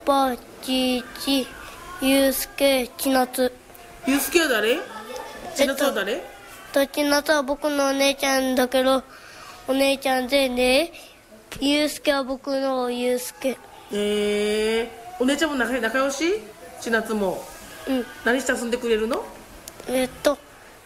ぱちち、ゆうすけ、ちなつ。 ゆうすけは誰？ちなつは誰？ ちなつは僕のお姉ちゃんだけど、お姉ちゃんでね、ゆうすけは僕のゆうすけ。 お姉ちゃんも仲良し？ちなつも。 うん。 何して遊んでくれるの？